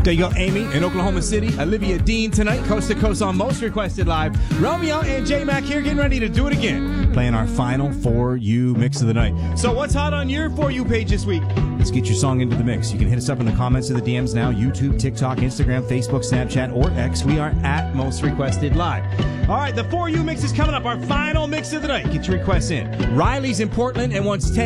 There you go, Amy in Oklahoma City. Olivia Dean tonight, coast to coast on Most Requested Live. Romeo and J-Mac here, getting ready to do it again. Playing our final For You mix of the night. So what's hot on your For You page this week? Let's get your song into the mix. You can hit us up in the comments of the DMs now. YouTube, TikTok, Instagram, Facebook, Snapchat, or X. We are at Most Requested Live. All right, the For You mix is coming up. Our final mix of the night. Get your requests in. Riley's in Portland and wants 10